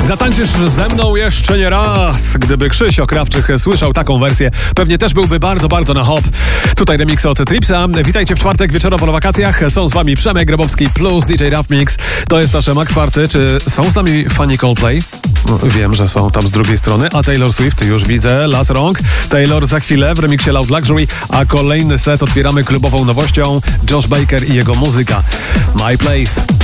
Zatańczysz ze mną jeszcze nie raz. Gdyby Krzysio Krawczyk słyszał taką wersję, pewnie też byłby bardzo, bardzo na hop. Tutaj remix od Tripsa. Witajcie w czwartek wieczorowo na wakacjach. Są z wami Przemek Grabowski plus DJ Rough Mix. To jest nasze Max Party. Czy są z nami fani Coldplay? No, wiem, że są tam z drugiej strony. A Taylor Swift już widzę. Las Rąk. Taylor za chwilę w remiksie Loud Luxury. A kolejny set otwieramy klubową nowością. Josh Baker i jego muzyka. My Place.